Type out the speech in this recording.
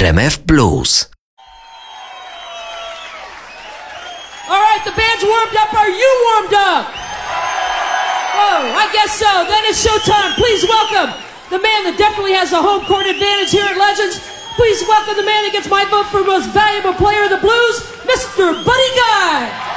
RMF Blues. All right, the band's warmed up. Are you warmed up? Oh, I guess so. Then it's showtime. Please welcome the man that definitely has the home court advantage here at Legends. Please welcome the man that gets my vote for most valuable player of the blues, Mr. Buddy Guy.